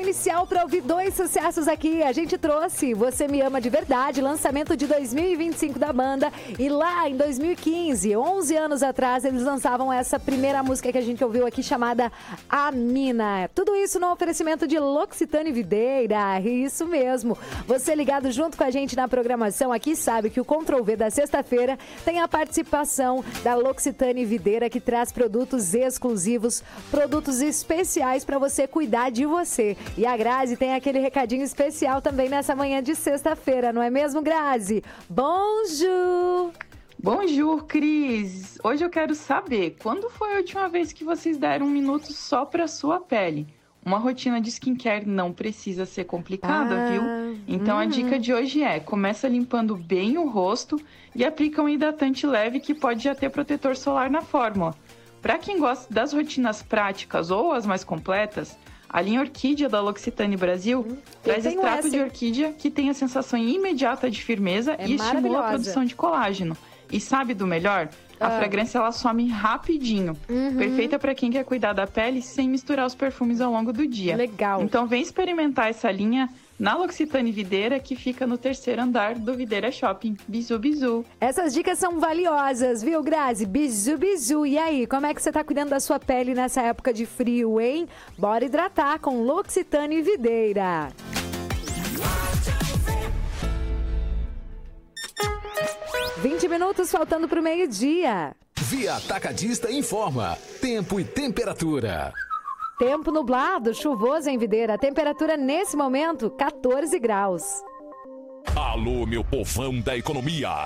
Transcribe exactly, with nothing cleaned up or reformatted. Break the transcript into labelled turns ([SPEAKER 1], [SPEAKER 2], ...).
[SPEAKER 1] inicial para ouvir dois sucessos aqui. A gente trouxe Você Me Ama de Verdade, lançamento de dois mil e vinte e cinco da banda. E lá em dois mil e quinze, onze anos atrás, eles lançavam essa primeira música que a gente ouviu aqui, chamada A Mina. Tudo isso no oferecimento de L'Occitane Videira. Isso mesmo. Você ligado junto com a gente na programação aqui sabe que o Control V da sexta-feira tem a participação da L'Occitane Videira, que traz produtos exclusivos, produtos especiais para você cuidar de você. E a Grazi tem aquele recadinho especial também nessa manhã de sexta-feira, não é mesmo, Grazi? Bonjour!
[SPEAKER 2] Bonjour, Cris! Hoje eu quero saber, quando foi a última vez que vocês deram um minuto só para sua pele? Uma rotina de skincare não precisa ser complicada, ah, viu? Então uhum. a dica de hoje é, começa limpando bem o rosto e aplica um hidratante leve que pode já ter protetor solar na fórmula. Para quem gosta das rotinas práticas ou as mais completas, a linha Orquídea da L'Occitane Brasil hum, traz extrato essa. de orquídea que tem a sensação imediata de firmeza é e estimula a produção de colágeno. E sabe do melhor? A ah. fragrância ela some rapidinho. Uhum. Perfeita para quem quer cuidar da pele sem misturar os perfumes ao longo do dia.
[SPEAKER 1] Legal.
[SPEAKER 2] Então vem experimentar essa linha na L'Occitane Videira, que fica no terceiro andar do Videira Shopping. Bizu, bizu.
[SPEAKER 1] Essas dicas são valiosas, viu, Grazi? Bizu, bizu. E aí, como é que você tá cuidando da sua pele nessa época de frio, hein? Bora hidratar com L'Occitane Videira. vinte minutos faltando para o meio-dia.
[SPEAKER 3] Via Atacadista informa. Tempo e temperatura.
[SPEAKER 1] Tempo nublado, chuvoso em Videira. Temperatura nesse momento, quatorze graus.
[SPEAKER 3] Alô, meu povão da economia.